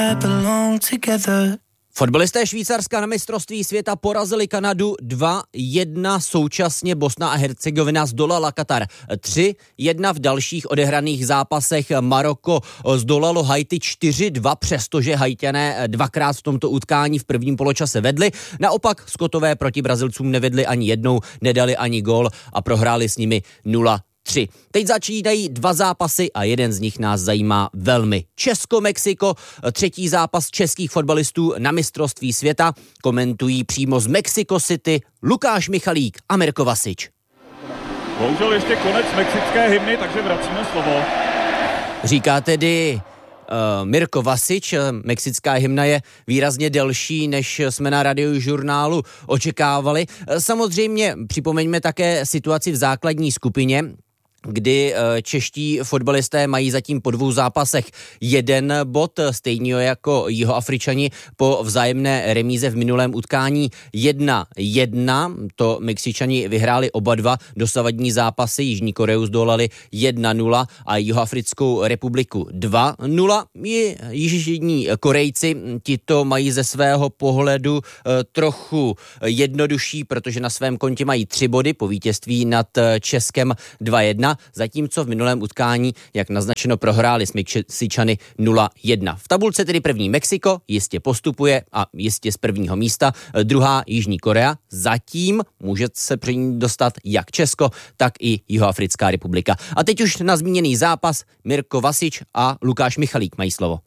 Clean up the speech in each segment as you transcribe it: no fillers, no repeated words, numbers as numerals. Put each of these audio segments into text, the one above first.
belong together. Fotbalisté Švýcarska na mistrovství světa porazili Kanadu 2-1, současně Bosna a Hercegovina zdolala Katar 3-1. V dalších odehraných zápasech Maroko zdolalo Haiti 4-2, přestože Haitiané dvakrát v tomto utkání v prvním poločase vedli. Naopak Skotové proti Brazilcům nevedli ani jednou, nedali ani gól a prohráli s nimi 0-3. Teď začínají dva zápasy a jeden z nich nás zajímá velmi. Česko-Mexiko, třetí zápas českých fotbalistů na mistrovství světa. Komentují přímo z Mexico City Lukáš Michalík a Mirko Vasič. Bohužel ještě konec mexické hymny, takže vracíme slovo. Říká tedy Mirko Vasič. Mexická hymna je výrazně delší, než jsme na Radiožurnálu očekávali. Samozřejmě připomeňme také situaci v základní skupině, kdy čeští fotbalisté mají zatím po 2 zápasech 1 bod, stejně jako Jihoafričani po vzájemné remíze v minulém utkání 1-1. To Mexičani vyhráli oba 2 dosavadní zápasy, Jižní Koreu zdolali 1-0 a Jihoafrickou republiku 2-0. Jižní Korejci tito mají ze svého pohledu trochu jednodušší, protože na svém kontě mají 3 body po vítězství nad Českem 2-1. Zatímco v minulém utkání, jak naznačeno, prohráli s Mexičany 0-1. V tabulce tedy první Mexiko jistě postupuje a jistě z prvního místa, druhá Jižní Korea, zatím může se při ní dostat jak Česko, tak i Jihoafrická republika. A teď už na zmíněný zápas Mirko Vasič a Lukáš Michalík mají slovo.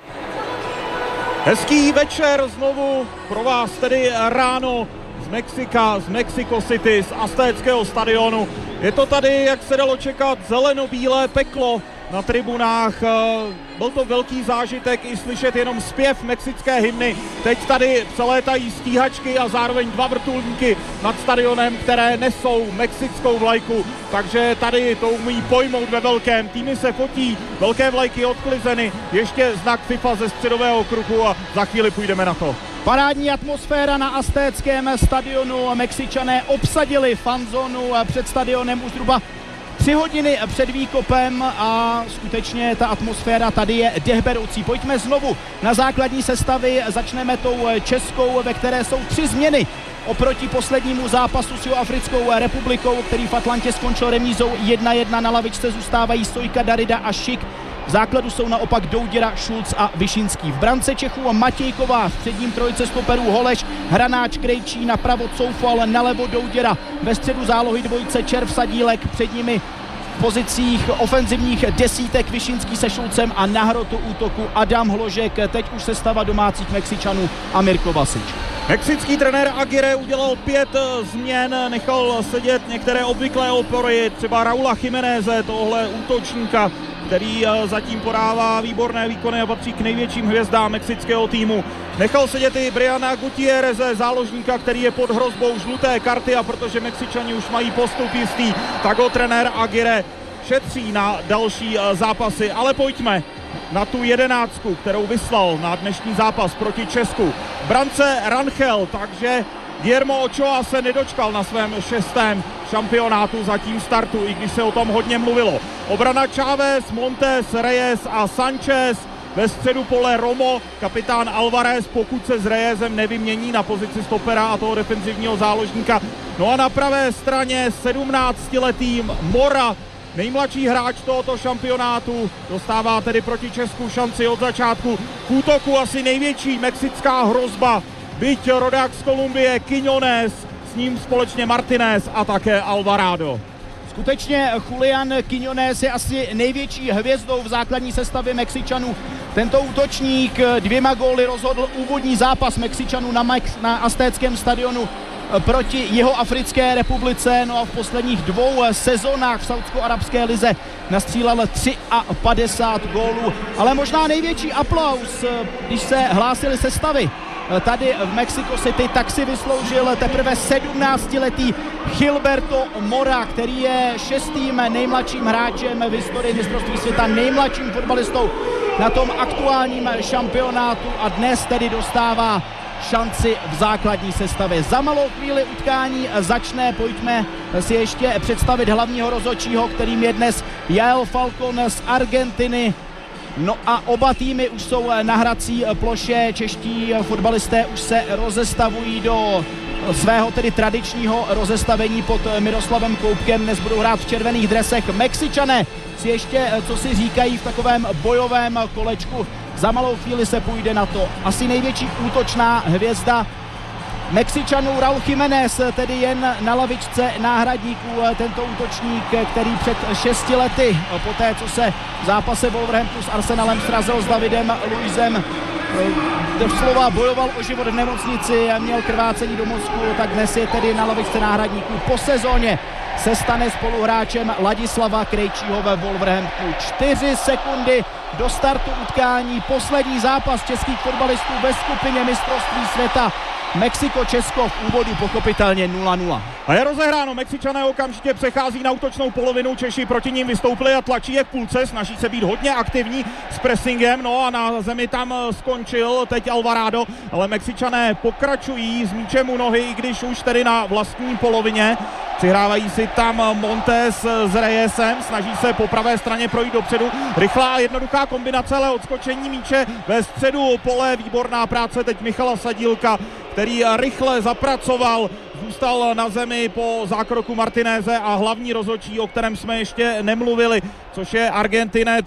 Hezký večer znovu pro vás tedy ráno z Mexika, z Mexico City, z aztéckého stadionu. Je to tady, jak se dalo čekat, zeleno-bílé peklo na tribunách. Byl to velký zážitek i slyšet jenom zpěv mexické hymny. Teď tady přelétají stíhačky a zároveň 2 vrtulníky nad stadionem, které nesou mexickou vlajku. Takže tady to umí pojmout ve velkém. Týmy se fotí, velké vlajky odklizeny, ještě znak FIFA ze středového kruhu a za chvíli půjdeme na to. Parádní atmosféra na aztéckém stadionu. Mexičané obsadili fanzónu před stadionem už zhruba 3 hodiny před výkopem a skutečně ta atmosféra tady je dechberoucí. Pojďme znovu na základní sestavy, začneme tou českou, ve které jsou 3 změny oproti poslednímu zápasu s Jihoafrickou republikou, který v Atlantě skončil remízou 1-1. Na lavičce zůstávají Sojka, Darida a Šik. V základu jsou naopak Douděra, Šulc a Vyšinský. V brance Čechů Matěj Kovář, v předním trojice stoperů Holeš, Hranáč, Krejčí, napravo Coufal, nalevo Douděra, ve středu zálohy dvojice Červ, Sadílek, před nimi v pozicích ofenzivních desítek Vyšinský se Šulcem a na hrotu útoku Adam Hložek. Teď už sestava domácích Mexičanů a Mirko Vasič. Mexický trenér Aguirre udělal 5 změn, nechal sedět některé obvyklé opory, třeba Raula Jiméneze, tohle útočníka, který zatím podává výborné výkony a patří k největším hvězdám mexického týmu. Nechal sedět i Briana Gutierreze, záložníka, který je pod hrozbou žluté karty, a protože Mexičani už mají postup jistý, tak ho trenér Aguirre šetří na další zápasy. Ale pojďme na tu 11, kterou vyslal na dnešní zápas proti Česku. V brance Rangel, takže Guillermo Ochoa se nedočkal na svém 6. šampionátu zatím startu, i když se o tom hodně mluvilo. Obrana Chávez, Montes, Reyes a Sanchez. Ve středu pole Romo, kapitán Alvarez, pokud se s Reyesem nevymění na pozici stopera a toho defenzivního záložníka. No a na pravé straně 17letý Mora, nejmladší hráč tohoto šampionátu, dostává tedy proti Česku šanci od začátku. K útoku asi největší mexická hrozba, byť rodák z Kolumbie Quiñones, s ním společně Martinez a také Alvarado. Skutečně Julián Quiñones je asi největší hvězdou v základní sestavě Mexičanů. Tento útočník 2 góly rozhodl úvodní zápas Mexičanů na aztéckém stadionu proti Jihoafrické republice. No a v posledních 2 sezónách v saúdsko-arabské lize nastřílel 53 gólů. Ale možná největší aplaus, když se hlásily sestavy tady v Mexico City, tak si vysloužil teprve 17letý Gilberto Mora, který je 6. nejmladším hráčem v historii mistrovství světa, nejmladším fotbalistou na tom aktuálním šampionátu a dnes tedy dostává šanci v základní sestavě. Za malou chvíli utkání začne, pojďme si ještě představit hlavního rozhodčího, kterým je dnes Jael Falcón z Argentiny. No a oba týmy už jsou na hrací ploše, čeští fotbalisté už se rozestavují do svého tedy tradičního rozestavení pod Miroslavem Koupkem. Dnes budou hrát v červených dresech. Mexičané si ještě, co si říkají v takovém bojovém kolečku. Za malou chvíli se půjde na to. Asi největší útočná hvězda Mexičanů Raúl Jiménez, tedy jen na lavičce náhradníků, tento útočník, který před 6 lety, poté co se v zápase Wolverhamptonu s Arsenalem srazil s Davidem Luizem, doslova bojoval o život v nemocnici, měl krvácení do mozku, tak dnes je tedy na lavičce náhradníků. Po sezóně se stane spoluhráčem Ladislava Krejčího ve Wolverhamptonu. 4 sekundy do startu utkání, poslední zápas českých fotbalistů ve skupině mistrovství světa. Mexiko-Česko v úvodu pochopitelně 0-0. A je rozehráno, Mexičané okamžitě přechází na útočnou polovinu, Češi proti ním vystoupili a tlačí je v půlce, snaží se být hodně aktivní s pressingem, no a na zemi tam skončil teď Alvarado, ale Mexičané pokračují s míčem u nohy, i když už tedy na vlastní polovině. Přihrávají si tam Montes s Reyesem, snaží se po pravé straně projít dopředu. Rychlá a jednoduchá kombinace, ale odskočení míče ve středu pole, výborná práce teď Michala Sadílka, který rychle zapracoval, zůstal na zemi po zákroku Martinéze a hlavní rozhodčí, o kterém jsme ještě nemluvili, což je Argentinec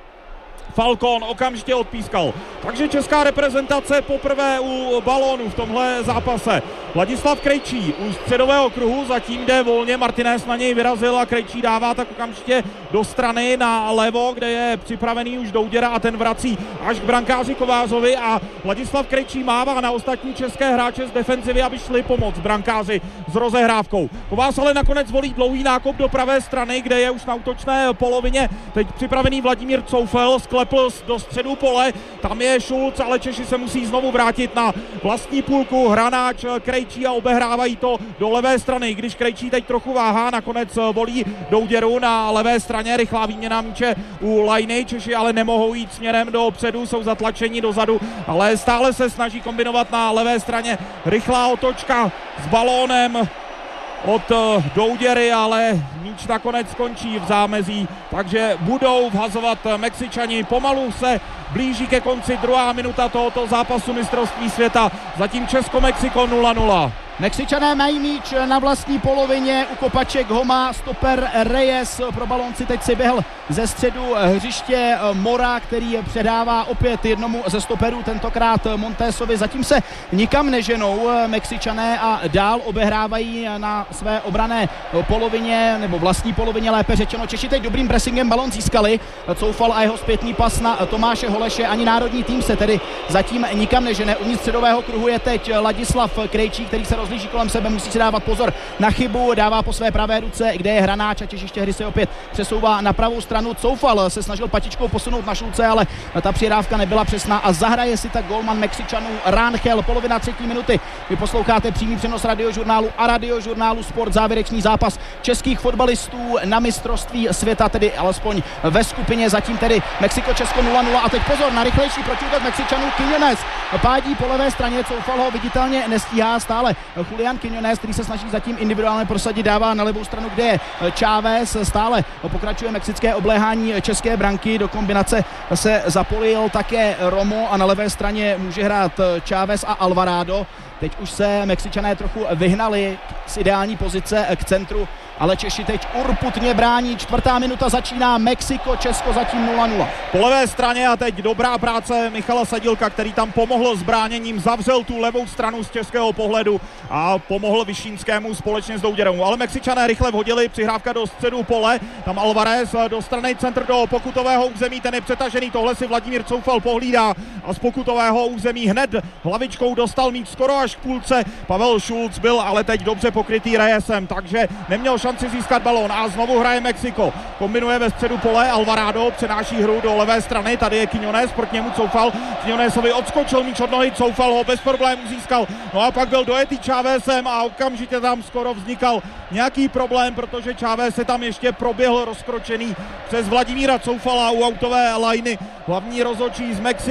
Falcón, okamžitě odpískal. Takže česká reprezentace poprvé u balónu v tomhle zápase. Ladislav Krejčí u středového kruhu, zatím jde volně, Martinez na něj vyrazil a Krejčí dává tak okamžitě do strany na levo, kde je připravený už Douděra a ten vrací až k brankáři Kovářovi a Ladislav Krejčí mává na ostatní české hráče z defenzivy, aby šli pomoct brankáři s rozehrávkou. Kovář ale nakonec volí dlouhý nákop do pravé strany, kde je už na útočné polovině teď připravený Vladimír Coufel, sklepl do středu pole, tam je Šulc, ale Češi se musí znovu vrátit na vlastní půlku, Hranáč, Krejčí a obehrávají to do levé strany, když Krejčí teď trochu váhá, nakonec volí Douděru na levé straně, rychlá výměna míče u Lajny, Češi ale nemohou jít směrem dopředu, jsou zatlačeni dozadu, ale stále se snaží kombinovat na levé straně, rychlá otočka s balónem od Douděry, ale míč nakonec skončí v zámezí, takže budou vhazovat Mexičani. Pomalu se blíží ke konci druhá minuta tohoto zápasu mistrovství světa. Zatím Česko-Mexiko 0-0. Mexičané mají míč na vlastní polovině, u kopaček ho má stoper Reyes, pro balonci teď si běhl ze středu hřiště Mora, který předává opět jednomu ze stoperů, tentokrát Montesovi. Zatím se nikam neženou Mexičané a dál obehrávají na své obranné polovině, nebo vlastní polovině lépe řečeno. Češi teď dobrým pressingem balon získali, Coufal a jeho zpětný pas na Tomáše Holeše, ani národní tým se tedy zatím nikam nežene. Uvnitř středového kruhu je teď Ladislav Krejčí, který se rozlíží kolem sebe, musí si dávat pozor na chybu, dává po své pravé ruce, kde je Hranáč a ještě hry se opět přesouvá na pravou stranu. Coufal se snažil patičkou posunout na Šulce, ale ta přihrávka nebyla přesná a zahraje si tak golman Mexičanů Rangel. Polovina 3. minuty. Vy posloucháte přímý přenos Radiožurnálu a Radiožurnálu Sport, závěrečný zápas českých fotbalistů na mistrovství světa, tedy alespoň ve skupině, zatím tedy Mexiko-Česko 0-0 a teď pozor na rychlejší protiútok Mexičanů. Quiñones pádí po levé straně, Coufal ho viditelně nestíhá, stále Julián Quiñones, který se snaží zatím individuálně prosadit, dává na levou stranu, kde je Chávez, stále pokračuje mexické obléhání české branky, do kombinace se zapojil také Romo a na levé straně může hrát Chávez a Alvarado. Teď už se Mexičané trochu vyhnali z ideální pozice k centru, ale Češi teď urputně brání. 4. minuta začíná, Mexiko, Česko zatím 0-0. Po levé straně a teď dobrá práce Michala Sadílka, který tam pomohl s bráněním, zavřel tu levou stranu z českého pohledu a pomohl Vyšínskému společně s Douděrou. Ale Mexičané rychle vhodili, přihrávka do středu pole, tam Alvarez do strany, centr do pokutového území, ten je přetažený, tohle si Vladimír Coufal pohlídá a z pokutového území hned hlavičkou dostal míč skoro až k půlce. Pavel Šulc byl ale teď dobře pokrytý Reyesem, takže neměl šanci získat balón a znovu hraje Mexiko. Kombinuje ve středu pole, Alvarado přenáší hru do levé strany, tady je Quiñones, proti němu Coufal, Quiñonesovi odskočil míč od nohy, Coufal ho bez problémů získal, no a pak byl dojetý Chávezem a okamžitě tam skoro vznikal nějaký problém, protože Chávez se tam ještě proběhl rozkročený přes Vladimíra Coufala u autové lajny. Hlavní rozhodčí z Mexika Falcón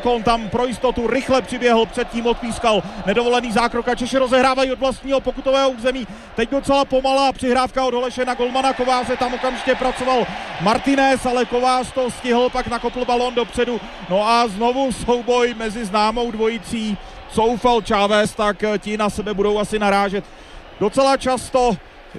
Falcon tam pro jistotu rychle přiběhl, předtím odpískal nedovolený zákrok a Češi rozehrávají od vlastního pokutového území. Teď docela pomalá přihrávka od Holeše na golmana Kováře, tam okamžitě pracoval Martinez, ale Kovář to stihl, pak nakopl balón dopředu. No a znovu souboj mezi známou dvojicí Coufal Chávez, tak ti na sebe budou asi narážet docela často.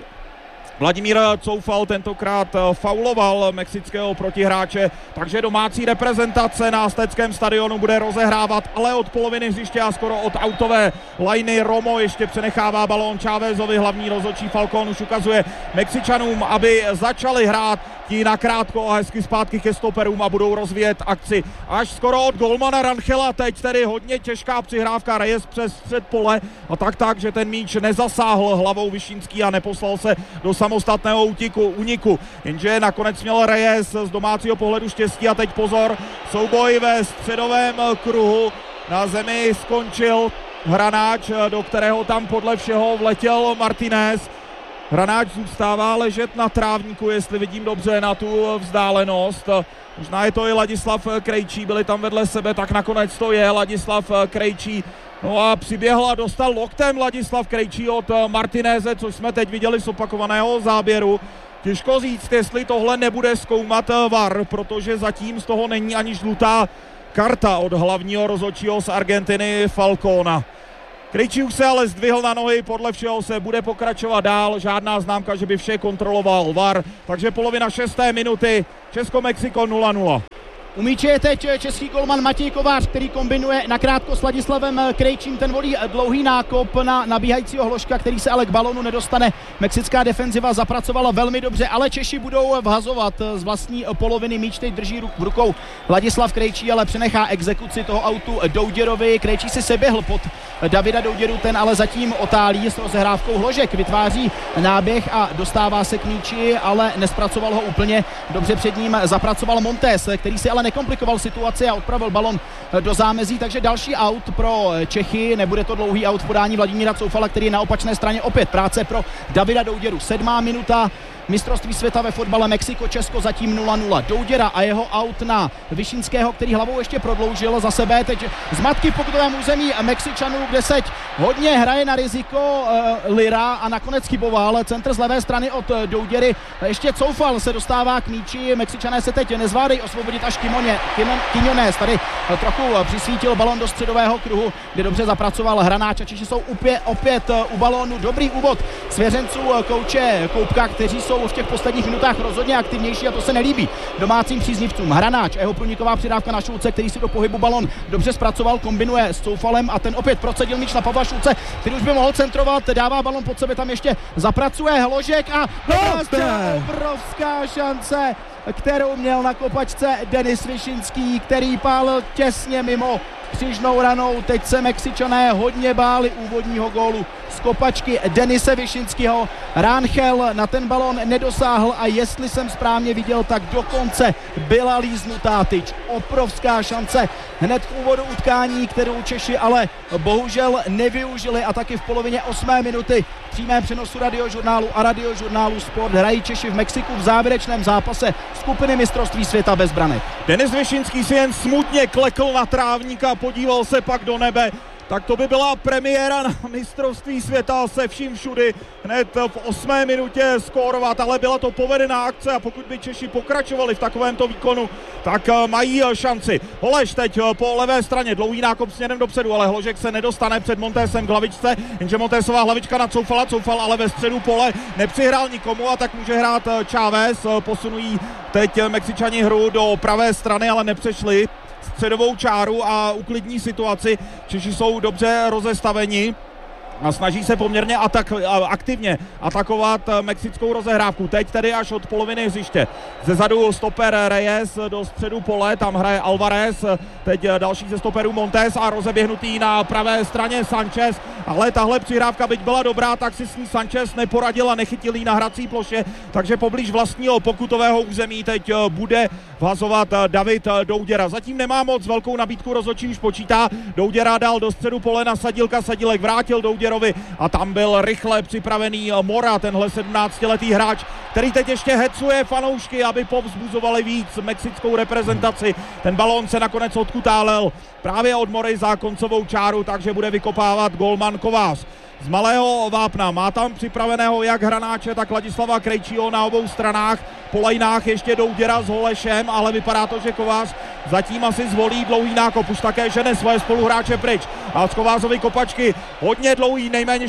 Vladimír Coufal tentokrát fauloval mexického protihráče, takže domácí reprezentace na Asteckém stadionu bude rozehrávat, ale od poloviny hřiště a skoro od autové lajny. Romo ještě přenechává balón Chávezovi, hlavní rozhodčí Falcon už ukazuje Mexičanům, aby začali hrát ti nakrátko a hezky zpátky ke stoperům a budou rozvíjet akci až skoro od golmana Ranchela. Teď tedy hodně těžká přihrávka, Reyes přes střed pole a tak, že ten míč nezasáhl hlavou Višinský a neposlal se do samostatného úniku. Jenže nakonec měl Reyes z domácího pohledu štěstí a teď pozor, souboj ve středovém kruhu. Na zemi skončil Hranáč, do kterého tam podle všeho vletěl Martinez. Hranáč zůstává ležet na trávníku, jestli vidím dobře na tu vzdálenost. Možná je to i Ladislav Krejčí, byli tam vedle sebe, tak nakonec to je Ladislav Krejčí. No a přiběhl a dostal loktem Ladislav Krejčí od Martineze, což jsme teď viděli z opakovaného záběru. Těžko říct, jestli tohle nebude zkoumat VAR, protože zatím z toho není ani žlutá karta od hlavního rozhodčího z Argentiny Falcona. Krejčí už se ale zdvihl na nohy, podle všeho se bude pokračovat dál, žádná známka, že by vše kontroloval VAR, takže polovina 6. minuty, Česko-Mexiko 0-0. U míče je teď český golman Matěj Kovář, který kombinuje nakrátko s Ladislavem Krejčím, ten volí dlouhý nákop na nabíhajícího Hloška, který se ale k balonu nedostane. Mexická defenziva zapracovala velmi dobře, ale Češi budou vhazovat z vlastní poloviny. Míč teď drží v rukou Ladislav Krejčí, ale přenechá exekuci toho autu Douděrovi. Krejčí si seběhl pod Davida Douděru, ten ale zatím otálí s rozehrávkou. Hložek vytváří náběh a dostává se k míči, ale nespracoval ho úplně dobře, před ním zapracoval Montes, který si ale nekomplikoval situaci a odpravil balon do zámezí, takže další aut pro Čechy, nebude to dlouhý aut v podání Vladimíra Coufala, který je na opačné straně, opět práce pro Davida Douděru. 7. minuta, mistrovství světa ve fotbale Mexiko-Česko zatím 0-0. Douděra a jeho aut na Višinského, který hlavou ještě prodloužil za sebe. Teď zmatky v pokutovém území Mexičanů, kde se hodně hraje na riziko Lira a nakonec chyboval. Centr z levé strany od Douděry. Ještě Coufal se dostává k míči. Mexičané se teď nezvládají osvobodit až Quiñones. Tady trochu přisvítil balon do středového kruhu, kde dobře zapracoval Hranáč a Češi jsou opět u balónu. Dobrý úvod svěřenců kouče Koupka, kteří jsou v těch posledních minutách rozhodně aktivnější a to se nelíbí domácím příznivcům. Hranáč a jeho průniková přidávka na Šulce, který si do pohybu balon dobře zpracoval, kombinuje s Coufalem a ten opět procedil míč na Pavla Šulce, který už by mohl centrovat, dává balon pod sebe, tam ještě zapracuje Hložek a obrovská šance, kterou měl na kopačce Denis Višinský, který pálil těsně mimo křižnou ranou. Teď se Mexičané hodně báli úvodního gólu z kopačky Denise Višinského. Ranchel na ten balón nedosáhl a jestli jsem správně viděl, tak dokonce byla líznutá tyč. Obrovská šance hned v úvodu utkání, kterou Češi ale bohužel nevyužili a taky v polovině 8. minuty v přímém přenosu Radiožurnálu a Radiožurnálu Sport hrají Češi v Mexiku v závěrečném zápase skupiny mistrovství světa bez branek. Denis Višinský si jen smutně klekl na trávník a podíval se pak do nebe. Tak to by byla premiéra na mistrovství světa se vším všudy hned v 8. minutě skórovat, ale byla to povedená akce a pokud by Češi pokračovali v takovémto výkonu, tak mají šanci. Holeš teď po levé straně, dlouhý nákop směrem dopředu, ale Hložek se nedostane před Montesem k hlavičce, jenže Montesová hlavička na Coufala, Coufal ale ve středu pole nepřihrál nikomu a tak může hrát Chávez. Posunují teď Mexičani hru do pravé strany, ale nepřešli středovou čáru a uklidní situaci. Češi jsou dobře rozestaveni a snaží se poměrně aktivně atakovat mexickou rozehrávku. Teď tedy až od poloviny hřiště. Zezadu stoper Reyes do středu pole, tam hraje Alvarez, teď další ze stoperů Montes a rozeběhnutý na pravé straně Sanchez, ale tahle přihrávka, byť byla dobrá, tak si s ní Sanchez neporadil a nechytil jí na hrací ploše, takže poblíž vlastního pokutového území teď bude vhazovat David Douděra. Zatím nemá moc velkou nabídku, rozhodčí už počítá. Douděra dal do středu pole na Sadílka, Sadílek vrátil Douděra Kuděrovi a tam byl rychle připravený Mora, tenhle 17letý hráč, který teď ještě hecuje fanoušky, aby povzbuzovali víc mexickou reprezentaci. Ten balón se nakonec odkutálel právě od Mory za koncovou čáru, takže bude vykopávat golman Kovář. Z Malého Vápna má tam připraveného jak Hranáče, tak Ladislava Krejčího na obou stranách. Po lajnách ještě Douděra s Holešem, ale vypadá to, že Kovář zatím asi zvolí dlouhý nákop. Už také žene svoje spoluhráče pryč. A z Kovářovy kopačky hodně dlouhý, nejméně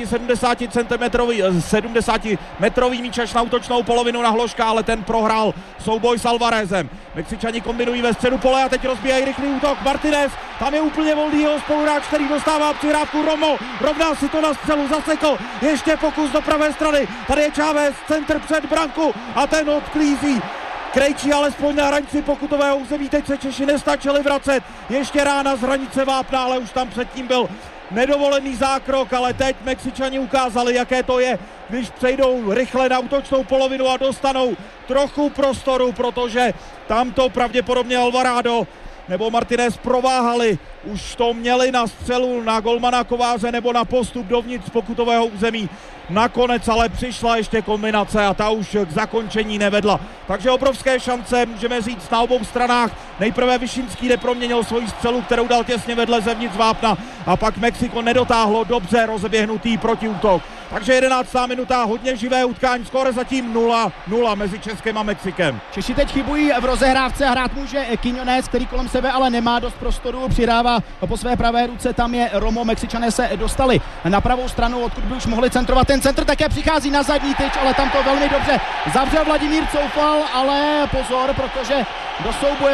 70 metrový míč až na útočnou polovinu na Hloška, ale ten prohrál souboj s Alvarezem. Mexičani kombinují ve středu pole a teď rozbíjají rychlý útok. Martinez, tam je úplně volný jeho spoluhráč, který dostává přihrávku. Romo, rovná si to na střelu, zasekl, ještě pokus do pravé strany. Tady je Chávez, centr před branku a ten odklízí. Krejčí alespoň na hranici pokutového území, teď se Češi nestačili vracet. Ještě rána z hranice Vápna, ale už tam předtím byl nedovolený zákrok, ale teď Mexičani ukázali, jaké to je, když přejdou rychle na útočnou polovinu a dostanou trochu prostoru, protože tam to pravděpodobně Alvarado nebo Martinez prováhali, už to měli na střelu na golmana Kováře nebo na postup dovnitř pokutového území. Nakonec ale přišla ještě kombinace a ta už k zakončení nevedla. Takže obrovské šance, můžeme říct, na obou stranách. Nejprve Vyšinský neproměnil svoji střelu, kterou dal těsně vedle zevnitř Vápna, a pak Mexiko nedotáhlo dobře rozeběhnutý protiútok. Takže 11. minuta, hodně živé utkání, skóre zatím 0-0 mezi Českem a Mexikem. Češi teď chybují v rozehrávce, hrát může Quiñones, který kolem sebe ale nemá dost prostoru, přidává po své pravé ruce, tam je Romo. Mexičané se dostali na pravou stranu, odkud by už mohli centrovat. Ten centr také přichází na zadní tyč, ale tam to velmi dobře zavřel Vladimír Coufal, ale pozor, protože do souboje